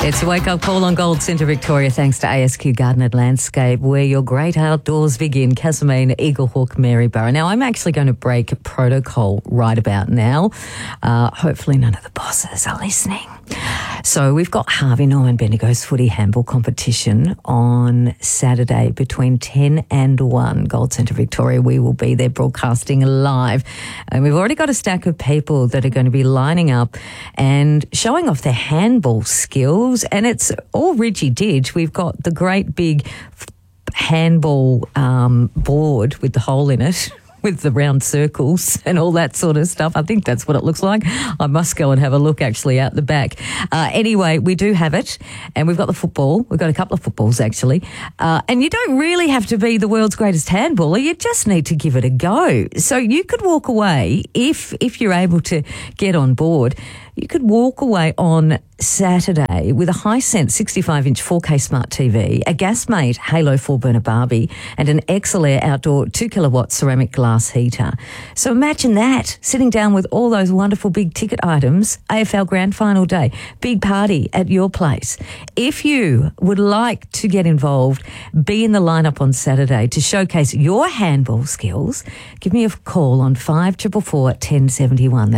It's a wake-up call on Gold Centre Victoria thanks to ASQ Garden and Landscape, where your great outdoors begin. Castlemaine, Eaglehawk, Maryborough. Now, I'm actually going to break protocol right about now. Hopefully none of the bosses are listening. So we've got Harvey Norman Bendigo's footy handball competition on Saturday between 10 and 1. Gold Centre Victoria, we will be there broadcasting live. And we've already got a stack of people that are going to be lining up and showing off their handball skills. And it's all ridgy-dig. We've got the great big handball board with the hole in it, with the round circles and all that sort of stuff. I think that's what it looks like. I must go and have a look actually out the back. Anyway, we do have it, and we've got the football. We've got a couple of footballs actually. And you don't really have to be the world's greatest handballer. You just need to give it a go. So you could walk away, if you're able to get on board, you could walk away on Saturday with a Hisense 65-inch 4K smart TV, a Gasmate Halo 4-burner Barbie, and an Excelair outdoor 2-kilowatt ceramic glass heater. So imagine that, sitting down with all those wonderful big ticket items, AFL Grand Final day, big party at your place. If you would like to get involved, be in the lineup on Saturday to showcase your handball skills, give me a call on 5444 1071.